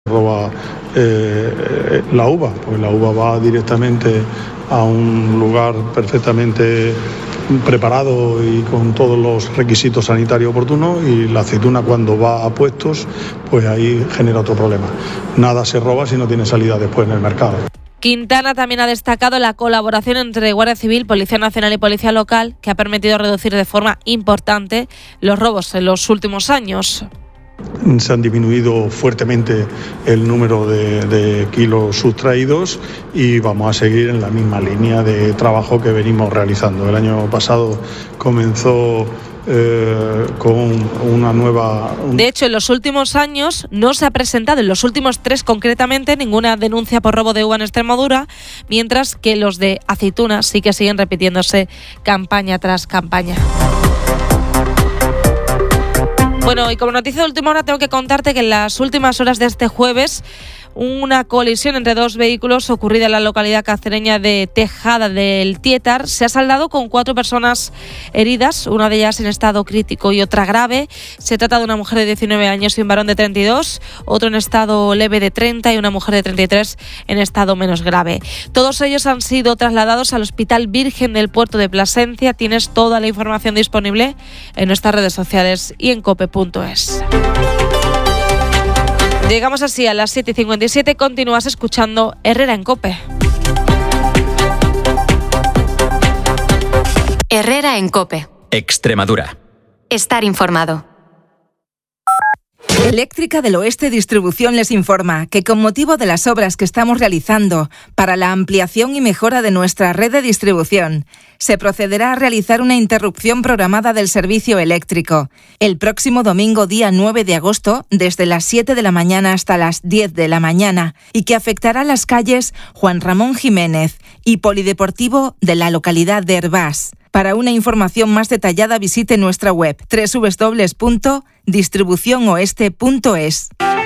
roba la uva, pues la uva va directamente a un lugar perfectamente preparado y con todos los requisitos sanitarios oportunos, y la aceituna cuando va a puestos, pues ahí genera otro problema. Nada se roba si no tiene salida después en el mercado. Quintana también ha destacado la colaboración entre Guardia Civil, Policía Nacional y Policía Local, que ha permitido reducir de forma importante los robos en los últimos años. Se han disminuido fuertemente el número de kilos sustraídos y vamos a seguir en la misma línea de trabajo que venimos realizando. El año pasado comenzó con una nueva... De hecho, en los últimos años no se ha presentado, en los últimos 3 concretamente, ninguna denuncia por robo de uva en Extremadura, mientras que los de aceitunas sí que siguen repitiéndose campaña tras campaña. Bueno, y como noticia de última hora tengo que contarte que en las últimas horas de este jueves una colisión entre 2 vehículos ocurrida en la localidad cacereña de Tejada del Tietar se ha saldado con 4 personas heridas, una de ellas en estado crítico y otra grave. Se trata de una mujer de 19 años y un varón de 32, otro en estado leve de 30 y una mujer de 33 en estado menos grave. Todos ellos han sido trasladados al Hospital Virgen del Puerto de Plasencia. Tienes toda la información disponible en nuestras redes sociales y en cope.es. Llegamos así a las 7:57, continúas escuchando Herrera en COPE. Herrera en COPE. Extremadura. Estar informado. Eléctrica del Oeste Distribución les informa que con motivo de las obras que estamos realizando para la ampliación y mejora de nuestra red de distribución, se procederá a realizar una interrupción programada del servicio eléctrico el próximo domingo día 9 de agosto desde las 7 de la mañana hasta las 10 de la mañana y que afectará las calles Juan Ramón Jiménez y Polideportivo de la localidad de Hervás. Para una información más detallada visite nuestra web www.distribucionoeste.es.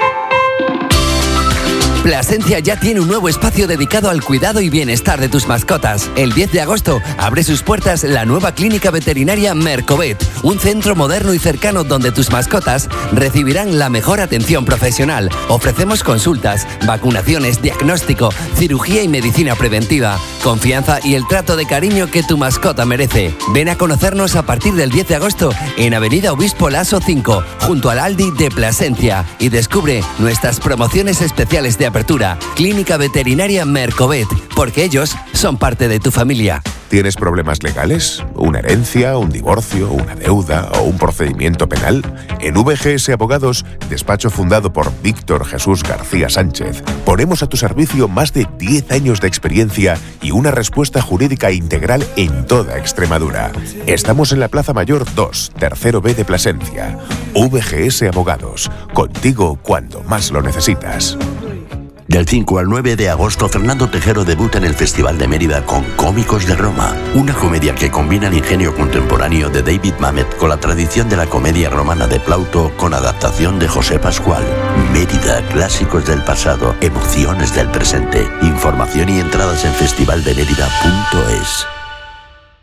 Plasencia ya tiene un nuevo espacio dedicado al cuidado y bienestar de tus mascotas. El 10 de agosto abre sus puertas la nueva clínica veterinaria Mercovet, un centro moderno y cercano donde tus mascotas recibirán la mejor atención profesional. Ofrecemos consultas, vacunaciones, diagnóstico, cirugía y medicina preventiva, confianza y el trato de cariño que tu mascota merece. Ven a conocernos a partir del 10 de agosto en Avenida Obispo Laso 5, junto al Aldi de Plasencia, y descubre nuestras promociones especiales de apertura. Clínica Veterinaria Mercovet, porque ellos son parte de tu familia. ¿Tienes problemas legales? ¿Una herencia, un divorcio, una deuda o un procedimiento penal? En VGS Abogados, despacho fundado por Víctor Jesús García Sánchez, ponemos a tu servicio más de 10 años de experiencia y una respuesta jurídica integral en toda Extremadura. Estamos en la Plaza Mayor 2, tercero B de Plasencia. VGS Abogados, contigo cuando más lo necesitas. Del 5 al 9 de agosto, Fernando Tejero debuta en el Festival de Mérida con Cómicos de Roma, una comedia que combina el ingenio contemporáneo de David Mamet con la tradición de la comedia romana de Plauto con adaptación de José Pascual. Mérida, clásicos del pasado, emociones del presente. Información y entradas en festivaldemerida.es.